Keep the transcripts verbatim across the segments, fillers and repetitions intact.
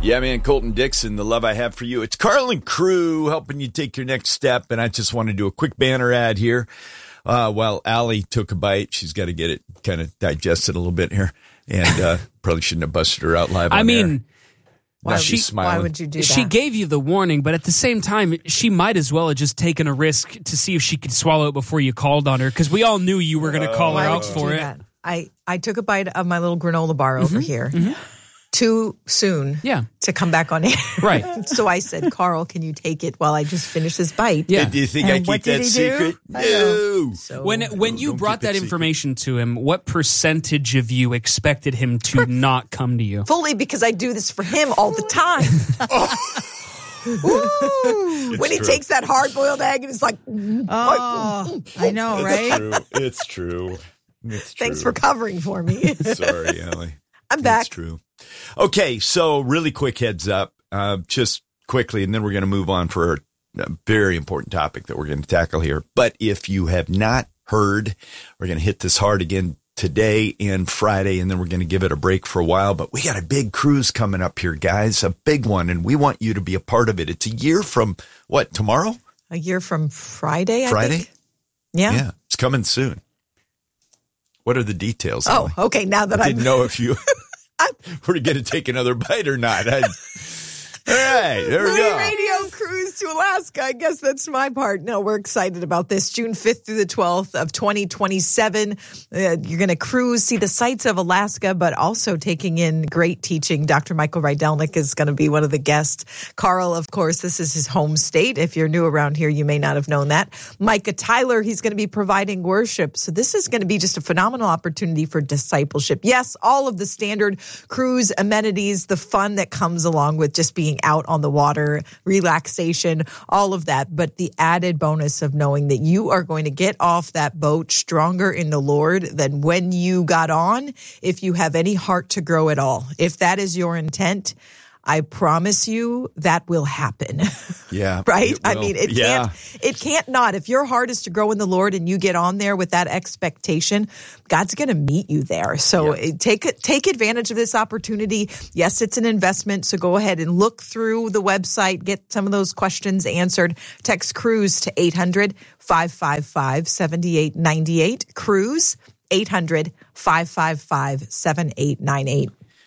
Yeah, man, Colton Dixon, the love I have for you. It's Carl and Crew helping you take your next step. And I just want to do a quick banner ad here. Uh, while Allie took a bite, she's got to get it kind of digested a little bit here. And uh, probably shouldn't have busted her out live on I mean, air. Why, she, why would you do that? She gave you the warning, but at the same time, she might as well have just taken a risk to see if she could swallow it before you called on her, because we all knew you were going to call why her would out you for do it. that? I, I took a bite of my little granola bar over Mm-hmm, here. Mm-hmm. Too soon Yeah. to come back on air. Right. So I said, Carl, can you take it while I just finish this bite? Yeah. Do you think And I keep what did that he secret? do? I know. No. So When when you Don't brought keep it that secret. information to him, what percentage of you expected him to not come to you? fully because I do this for him all the time. Woo! When he true. takes that hard-boiled egg and it's like, Oh, I know, right? True. It's true. It's true. thanks for covering for me. Sorry, Allie. I'm back. That's true. Okay, so really quick heads up, uh, just quickly, and then we're going to move on for a very important topic that we're going to tackle here. But if you have not heard, we're going to hit this hard again today and Friday, and then we're going to give it a break for a while. But we got a big cruise coming up here, guys, a big one, and we want you to be a part of it. It's a year from, what, tomorrow? A year from Friday, I Friday? think. Yeah. Yeah, it's coming soon. What are the details, Oh, Allie? okay. Now that I I'm didn't know if you were going to take another bite or not. I, all right, there we Movie go. Radio cruise to Alaska. I guess that's my part. No, we're excited about this. June fifth through the twelfth of twenty twenty-seven. Uh, you're going to cruise, see the sights of Alaska, but also taking in great teaching. Doctor Michael Rydelnik is going to be one of the guests. Carl, of course, this is his home state. If you're new around here, you may not have known that. Micah Tyler, he's going to be providing worship. So this is going to be just a phenomenal opportunity for discipleship. Yes, all of the standard cruise amenities, the fun that comes along with just being out on the water, relaxation, all of that. But the added bonus of knowing that you are going to get off that boat stronger in the Lord than when you got on, if you have any heart to grow at all. If that is your intent, I promise you that will happen. Yeah. Right? it I will. mean, it yeah. can't, it can't not. If your heart is to grow in the Lord and you get on there with that expectation, God's going to meet you there. So Yeah. take take advantage of this opportunity. Yes, it's an investment. So go ahead and look through the website, get some of those questions answered. Text Cruise to eight hundred, five five five, seven eight nine eight. Cruise, eight hundred, five five five, seven eight nine eight.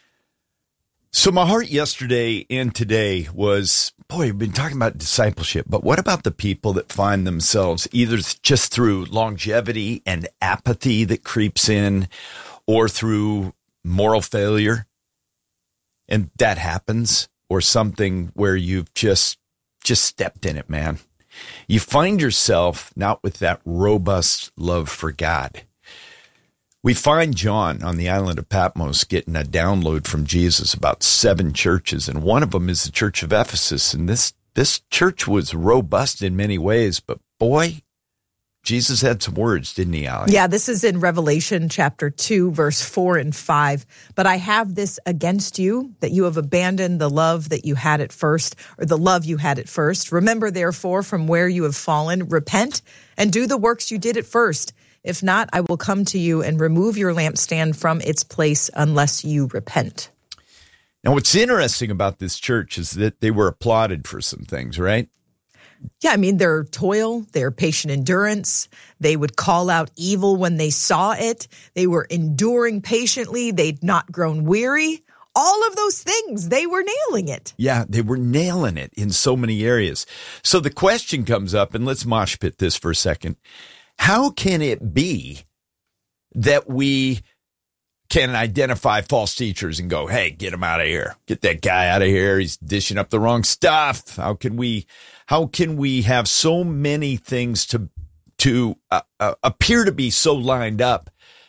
So my heart yesterday and today was, boy, we've been talking about discipleship, but what about the people that find themselves either just through longevity and apathy that creeps in or through moral failure? And that happens, or something where you've just, just stepped in it, man. You find yourself not with that robust love for God. We find John on the island of Patmos getting a download from Jesus about seven churches, and one of them is the Church of Ephesus. And this this church was robust in many ways, but boy, Jesus had some words, didn't he, Allie? Yeah, this is in Revelation chapter two, verse four and five. But I have this against you, that you have abandoned the love that you had at first, or the love you had at first. Remember, therefore, from where you have fallen, repent and do the works you did at first. If not, I will come to you and remove your lampstand from its place unless you repent. Now, what's interesting about this church is that they were applauded for some things, right? Yeah, I mean, their toil, their patient endurance, they would call out evil when they saw it. They were enduring patiently. They'd not grown weary. All of those things, they were nailing it. Yeah, they were nailing it in so many areas. So the question comes up, and let's mosh pit this for a second. How can it be that we can identify false teachers and go, hey, get him out of here. Get that guy out of here. He's dishing up the wrong stuff. How can we, how can we have so many things to, to uh, uh, appear to be so lined up,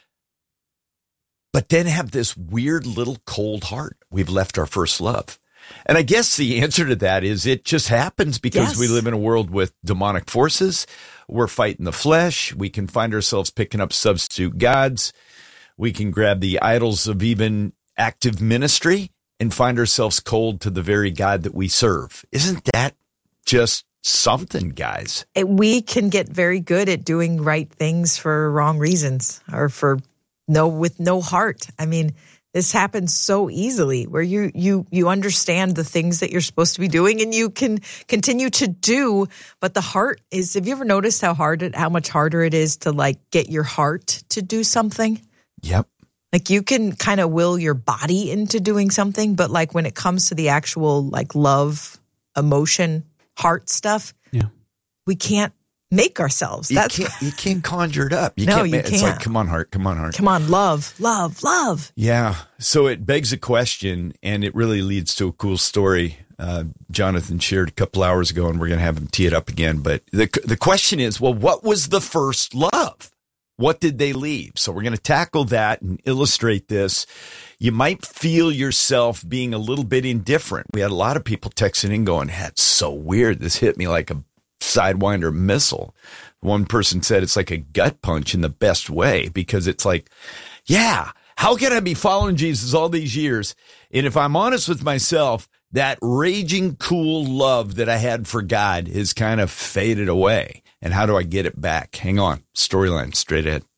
but then have this weird little cold heart? We've left our first love. And I guess the answer to that is it just happens because Yes. we live in a world with demonic forces. We're fighting the flesh. We can find ourselves picking up substitute gods. We can grab the idols of even active ministry and find ourselves cold to the very God that we serve. Isn't that just something, guys? We can get very good at doing right things for wrong reasons or for no, with no heart. I mean, This happens so easily where you you you understand the things that you're supposed to be doing and you can continue to do. But the heart is, have you ever noticed how hard it, how much harder it is to like get your heart to do something? Yep. Like you can kind of will your body into doing something, but like when it comes to the actual like love, emotion, heart stuff, yeah, we can't make ourselves. You That's can't, you can't conjure it up. You No, can't. you ma- It's can't. like, come on, heart. Come on, heart. come on, love, love, love. Yeah. So it begs a question, and it really leads to a cool story. Uh, Jonathan shared a couple hours ago, and we're going to have him tee it up again. But the the question is, well, what was the first love? What did they leave? So we're going to tackle that and illustrate this. You might feel yourself being a little bit indifferent. We had a lot of people texting in going, that's so weird. This hit me like a Sidewinder missile. One person said it's like a gut punch in the best way, because it's like, yeah, how can I be following Jesus all these years? And if I'm honest with myself, that raging cool love that I had for God has kind of faded away. And how do I get it back? Hang on. Storyline straight ahead.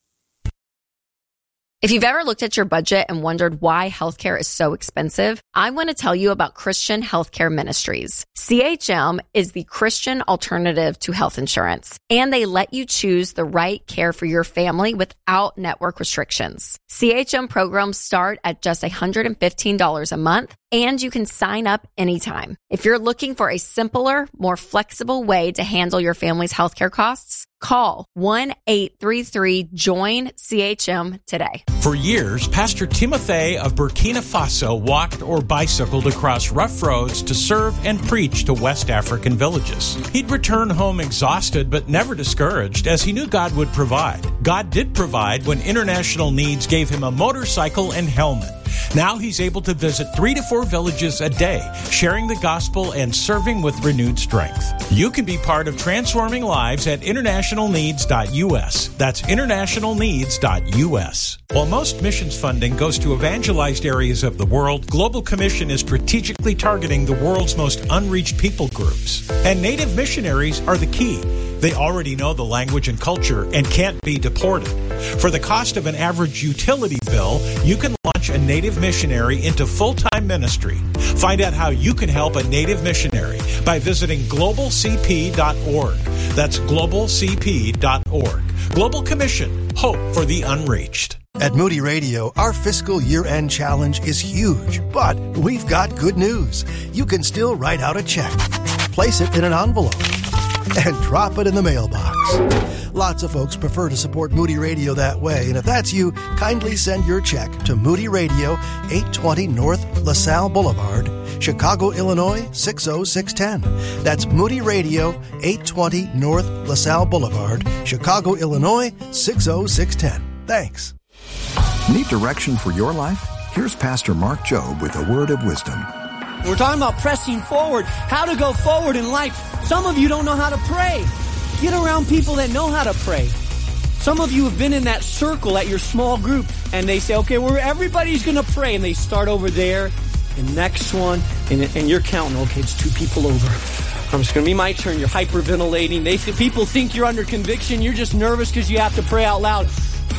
If you've ever looked at your budget and wondered why healthcare is so expensive, I want to tell you about Christian Healthcare Ministries. C H M is the Christian alternative to health insurance, and they let you choose the right care for your family without network restrictions. C H M programs start at just one hundred fifteen dollars a month, and you can sign up anytime. If you're looking for a simpler, more flexible way to handle your family's healthcare costs, call one eight three three join C H M today. For years, Pastor Timothy of Burkina Faso walked or bicycled across rough roads to serve and preach to West African villages. He'd return home exhausted but never discouraged, as he knew God would provide. God did provide when International Needs gave him a motorcycle and helmet. Now he's able to visit three to four villages a day, sharing the gospel and serving with renewed strength. You can be part of transforming lives at international needs dot U S. That's international needs dot U S. While most missions funding goes to evangelized areas of the world, Global Commission is strategically targeting the world's most unreached people groups. And Native missionaries are the key. They already know the language and culture and can't be deported. For the cost of an average utility bill, you can launch a Native missionary into full-time ministry. Find out how you can help a Native missionary by visiting global c p dot org. That's global c p dot org. Global Commission, hope for the unreached. At Moody Radio, our fiscal year-end challenge is huge, but we've got good news. You can still write out a check, place it in an envelope, and drop it in the mailbox. Lots of folks prefer to support Moody Radio that way, and if that's you, kindly send your check to Moody Radio, eight twenty North LaSalle Boulevard, Chicago, Illinois, six oh six one oh. That's Moody Radio, eight twenty North LaSalle Boulevard, Chicago, Illinois, six oh six one oh. Thanks. Need direction for your life? Here's Pastor Mark Jobe with a word of wisdom. We're talking about pressing forward, how to go forward in life. Some of you don't know how to pray. Get around people that know how to pray. Some of you have been in that circle at your small group, and they say, okay, well, everybody's going to pray, and they start over there, and next one, and, and you're counting, okay, it's two people over. I'm just going to be my turn. You're hyperventilating. They say, people think you're under conviction. You're just nervous because you have to pray out loud.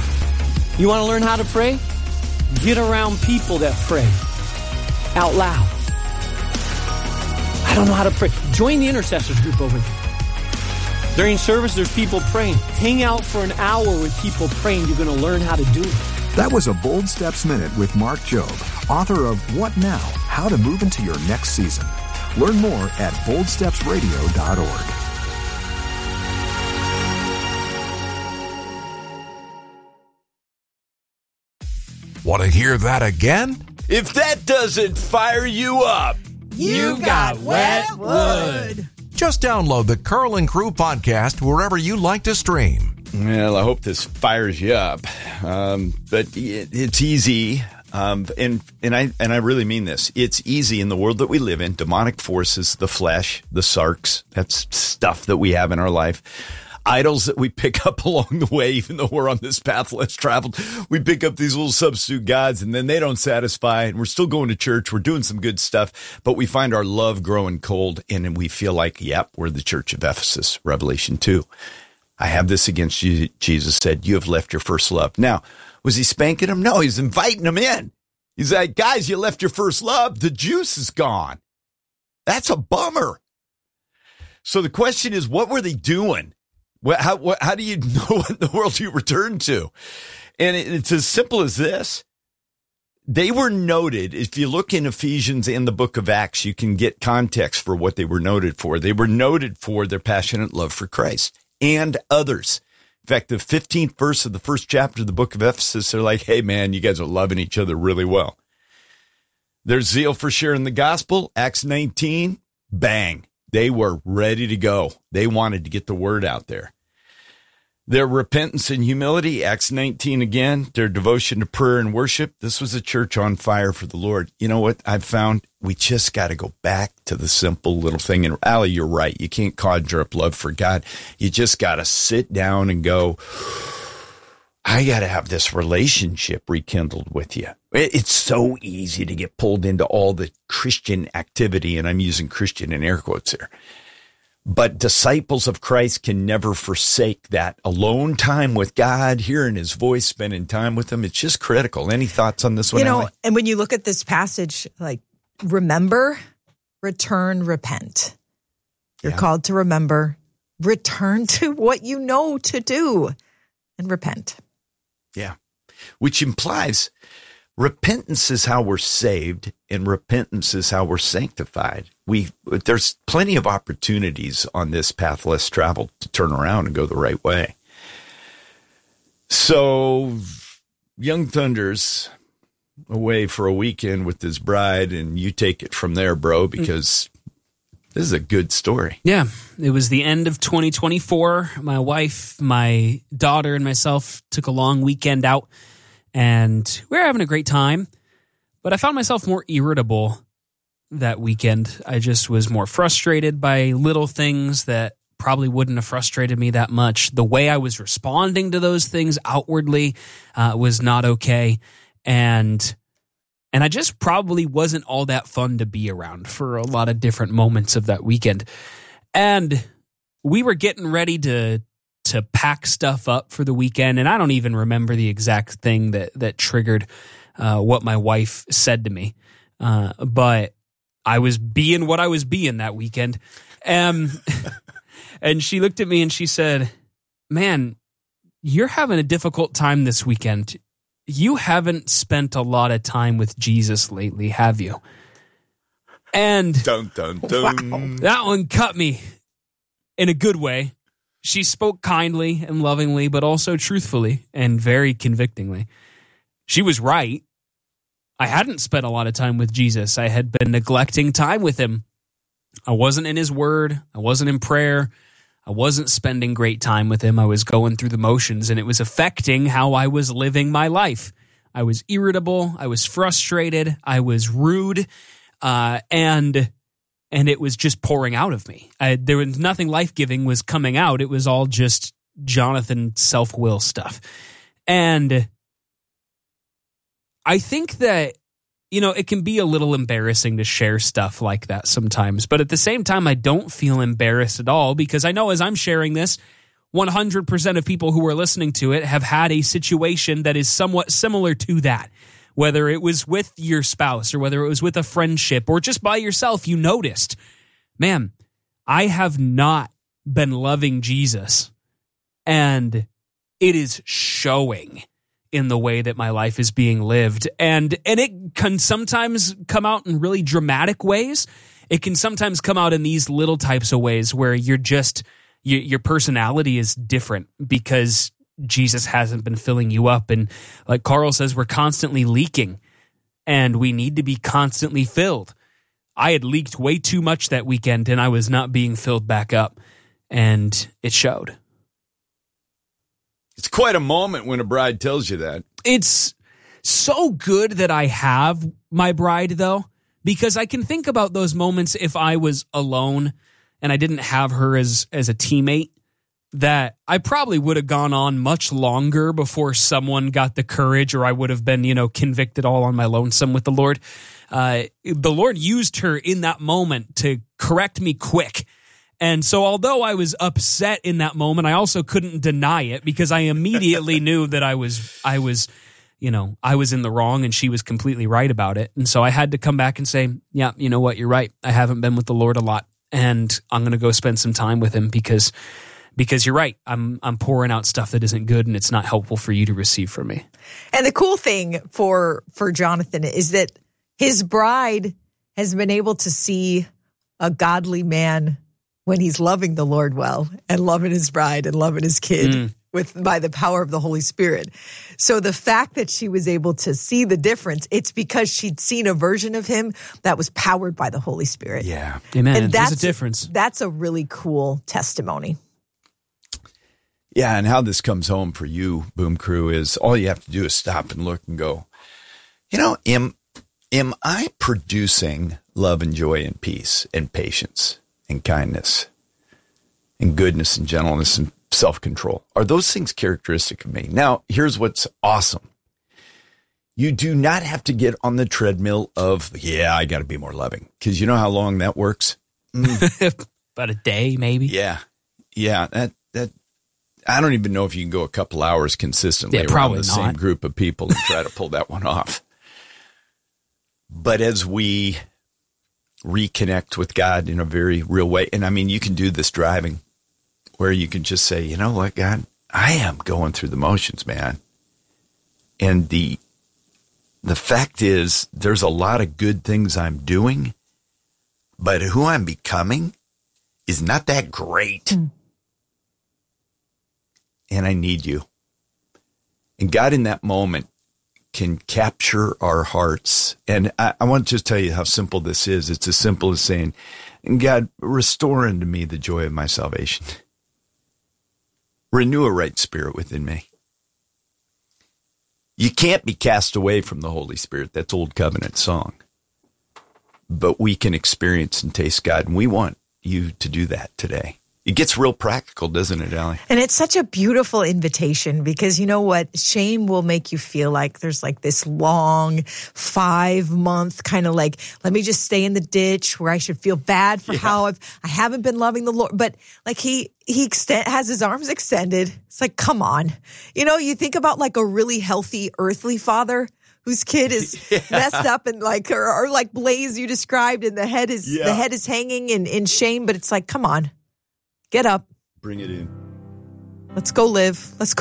You want to learn how to pray? Get around people that pray out loud. I don't know how to pray. Join the intercessors group over there. During service, there's people praying. Hang out for an hour with people praying. You're going to learn how to do it. That was a Bold Steps Minute with Mark Jobe, author of What Now? How to Move into Your Next Season. Learn more at bold steps radio dot org. Want to hear that again? If that doesn't fire you up, You got wet wood. Just download the Curl and Crew podcast wherever you like to stream. well, I hope this fires you up. Um, but it, it's easy. Um, and, and I, and I really mean this. It's easy in the world that we live in. Demonic forces, the flesh, the sarks, that's stuff that we have in our life. Idols that we pick up along the way, even though we're on this path less traveled. We pick up these little substitute gods, and then they don't satisfy, and we're still going to church. We're doing some good stuff, but we find our love growing cold, and we feel like, yep, we're the church of Ephesus, Revelation two. I have this against you, Jesus said, you have left your first love. Now, was he spanking them? No, he's inviting them in. He's like, guys, you left your first love. The juice is gone. That's a bummer. So the question is, what were they doing? What, how, what, how do you know what in the world you returned to? And it, it's as simple as this. They were noted. If you look in Ephesians and the book of Acts, you can get context for what they were noted for. They were noted for their passionate love for Christ and others. In fact, the fifteenth verse of the first chapter of the book of Ephesus, they're like, hey, man, you guys are loving each other really well. Their zeal for sharing the gospel, Acts nineteen, bang. They were ready to go. They wanted to get the word out there. Their repentance and humility, Acts nineteen again, their devotion to prayer and worship. This was a church on fire for the Lord. You know what I've found? We just got to go back to the simple little thing. And Allie, you're right. You can't conjure up love for God. You just got to sit down and go, I got to have this relationship rekindled with you. It's so easy to get pulled into all the Christian activity, and I'm using Christian in air quotes here. But disciples of Christ can never forsake that alone time with God, hearing his voice, spending time with him. It's just critical. Any thoughts on this one, You know, Allie? and when you look at this passage, like, remember, return, repent. You're Yeah. called to remember, return to what you know to do, and repent. Yeah. Which implies repentance is how we're saved, and repentance is how we're sanctified. We there's plenty of opportunities on this path less traveled to turn around and go the right way. So, Young Thunder's away for a weekend with his bride, and you take it from there, bro, because this is a good story. Yeah, it was the end of twenty twenty-four. My wife, my daughter, and myself took a long weekend out, and we were having a great time. But I found myself more irritable that weekend. I just was more frustrated by little things that probably wouldn't have frustrated me that much. The way I was responding to those things outwardly uh, was not okay. And and I just probably wasn't all that fun to be around for a lot of different moments of that weekend. And we were getting ready to to pack stuff up for the weekend, and I don't even remember the exact thing that that triggered uh, what my wife said to me. Uh, but I was being what I was being that weekend. Um, and she looked at me and she said, man, you're having a difficult time this weekend. You haven't spent a lot of time with Jesus lately, have you? And dun, dun, dun. Wow. That one cut me in a good way. She spoke kindly and lovingly, but also truthfully and very convictingly. She was right. I hadn't spent a lot of time with Jesus. I had been neglecting time with him. I wasn't in his word. I wasn't in prayer. I wasn't spending great time with him. I was going through the motions, and it was affecting how I was living my life. I was irritable. I was frustrated. I was rude. Uh, and and it was just pouring out of me. I, there was nothing life-giving was coming out. It was all just Jonathan self-will stuff. And I think that, you know, it can be a little embarrassing to share stuff like that sometimes. But at the same time, I don't feel embarrassed at all, because I know as I'm sharing this, one hundred percent of people who are listening to it have had a situation that is somewhat similar to that. Whether it was with your spouse or whether it was with a friendship or just by yourself, you noticed, man, I have not been loving Jesus, and it is showing in the way that my life is being lived. And and it can sometimes come out in really dramatic ways. It can sometimes come out in these little types of ways where you're just, you, your personality is different because Jesus hasn't been filling you up. And like Carl says, we're constantly leaking, and we need to be constantly filled. I had leaked way too much that weekend, and I was not being filled back up, and it showed. It's quite a moment when a bride tells you that. It's so good that I have my bride, though, because I can think about those moments if I was alone and I didn't have her as, as a teammate, that I probably would have gone on much longer before someone got the courage, or I would have been, you know, convicted all on my lonesome with the Lord. Uh, the Lord used her in that moment to correct me quick. And so although I was upset in that moment, I also couldn't deny it, because I immediately knew that I was, I was, you know, I was in the wrong and she was completely right about it. And so I had to come back and say, yeah, you know what, you're right. I haven't been with the Lord a lot, and I'm going to go spend some time with him because because you're right. I'm I'm pouring out stuff that isn't good and it's not helpful for you to receive from me. And the cool thing for for Jonathan is that his bride has been able to see a godly man when he's loving the Lord well and loving his bride and loving his kid. Mm. With by the power of the Holy Spirit. So the fact that she was able to see the difference, it's because she'd seen a version of him that was powered by the Holy Spirit. Yeah. Amen. And that's There's a difference. That's a really cool testimony. Yeah, and how this comes home for you, Boom Crew, is all you have to do is stop and look and go, you know, am, am I producing love and joy and peace and patience and kindness and goodness and gentleness and self-control? Are those things characteristic of me? Now, here's what's awesome. You do not have to get on the treadmill of, yeah, I got to be more loving. Because you know how long that works? Mm. About a day, maybe. Yeah. Yeah. That, that, I don't even know if you can go a couple hours consistently yeah, around probably the not. same group of people and try to pull that one off. But as we reconnect with God in a very real way, and I mean, you can do this driving, where you can just say, you know what, God, I am going through the motions, man. And the the fact is, there's a lot of good things I'm doing, but who I'm becoming is not that great. Mm. And I need you. And God in that moment can capture our hearts. And I, I want to just tell you how simple this is. It's as simple as saying, God, restore unto me the joy of my salvation. Renew a right spirit within me. You can't be cast away from the Holy Spirit. That's Old Covenant song. But we can experience and taste God, and we want you to do that today. It gets real practical, doesn't it, Allie? And it's such a beautiful invitation because you know what? Shame will make you feel like there's like this long five month kind of like, let me just stay in the ditch where I should feel bad for yeah. how I've, I haven't been loving the Lord. But like he, he extend, has his arms extended. It's like, come on. You know, you think about like a really healthy earthly father whose kid is yeah. messed up and like, or, or like Blaze you described, and the head is, yeah. the head is hanging in, in shame. But it's like, come on. Get up. Bring it in. Let's go live. Let's go.